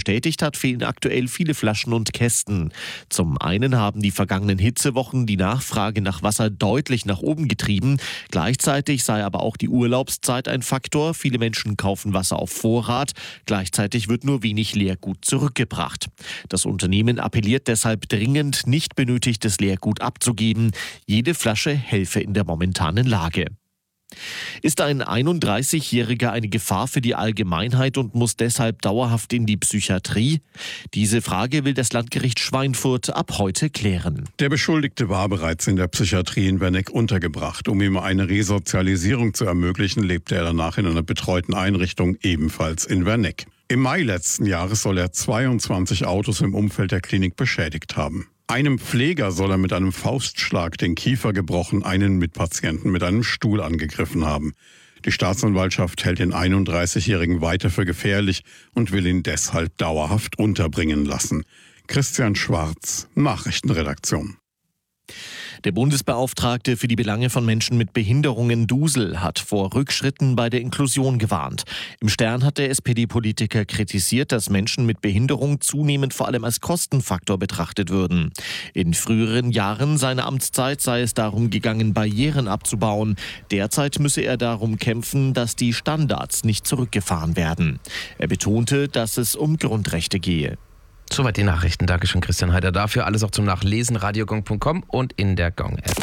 bestätigt hat, fehlen aktuell viele Flaschen und Kästen. Zum einen haben die vergangenen Hitzewochen die Nachfrage nach Wasser deutlich nach oben getrieben. Gleichzeitig sei aber auch die Urlaubszeit ein Faktor. Viele Menschen kaufen Wasser auf Vorrat. Gleichzeitig wird nur wenig Leergut zurückgebracht. Das Unternehmen appelliert deshalb dringend, nicht benötigtes Leergut abzugeben. Jede Flasche helfe in der momentanen Lage. Ist ein 31-Jähriger eine Gefahr für die Allgemeinheit und muss deshalb dauerhaft in die Psychiatrie? Diese Frage will das Landgericht Schweinfurt ab heute klären. Der Beschuldigte war bereits in der Psychiatrie in Werneck untergebracht. Um ihm eine Resozialisierung zu ermöglichen, lebte er danach in einer betreuten Einrichtung, ebenfalls in Werneck. Im Mai letzten Jahres soll er 22 Autos im Umfeld der Klinik beschädigt haben. Einem Pfleger soll er mit einem Faustschlag den Kiefer gebrochen, einen Mitpatienten mit einem Stuhl angegriffen haben. Die Staatsanwaltschaft hält den 31-Jährigen weiter für gefährlich und will ihn deshalb dauerhaft unterbringen lassen. Christian Schwarz, Nachrichtenredaktion. Der Bundesbeauftragte für die Belange von Menschen mit Behinderungen Dusel hat vor Rückschritten bei der Inklusion gewarnt. Im Stern hat der SPD-Politiker kritisiert, dass Menschen mit Behinderung zunehmend vor allem als Kostenfaktor betrachtet würden. In früheren Jahren seiner Amtszeit sei es darum gegangen, Barrieren abzubauen. Derzeit müsse er darum kämpfen, dass die Standards nicht zurückgefahren werden. Er betonte, dass es um Grundrechte gehe. Soweit die Nachrichten. Dankeschön, Christian Heider. Dafür alles auch zum Nachlesen, radiogong.com und in der Gong-App.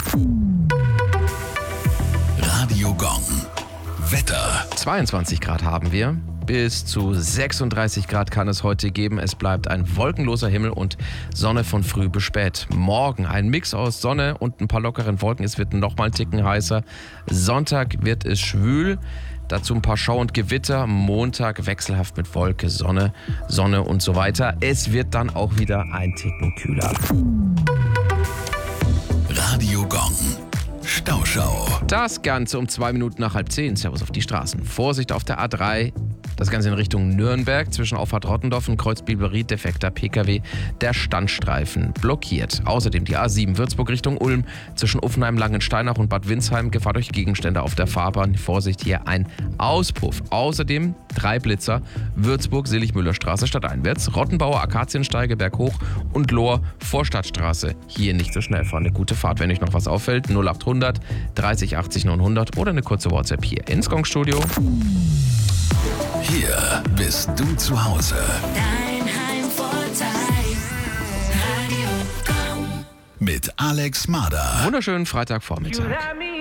Radio Gong. Wetter. 22 Grad haben wir. Bis zu 36 Grad kann es heute geben. Es bleibt ein wolkenloser Himmel und Sonne von früh bis spät. Morgen ein Mix aus Sonne und ein paar lockeren Wolken. Es wird noch mal einen Ticken heißer. Sonntag wird es schwül. Dazu ein paar Schauer und Gewitter. Montag wechselhaft mit Wolke, Sonne und so weiter. Es wird dann auch wieder ein Ticken kühler. Radio Gong. Stauschau. Das Ganze um 2 Minuten nach 9:30. Servus auf die Straßen. Vorsicht auf der A3. Das Ganze in Richtung Nürnberg. Zwischen Auffahrt Rottendorf und Kreuz Bilberied defekter PKW. Der Standstreifen blockiert. Außerdem die A7 Würzburg Richtung Ulm. Zwischen Uffenheim, Langensteinach und Bad Windsheim. Gefahr durch Gegenstände auf der Fahrbahn. Vorsicht, hier ein Auspuff. Außerdem 3 Blitzer. Würzburg, Seligmüllerstraße stadteinwärts. Rottenbauer, Akaziensteige berghoch und Lohr, Vorstadtstraße. Hier nicht so schnell fahren. Eine gute Fahrt. Wenn euch noch was auffällt, 0800 30 80 900 oder eine kurze WhatsApp hier ins Gong-Studio. Hier bist du zu Hause. Dein Heimvorteil. Radio Gong. Mit Alex Mader. Wunderschönen Freitagvormittag.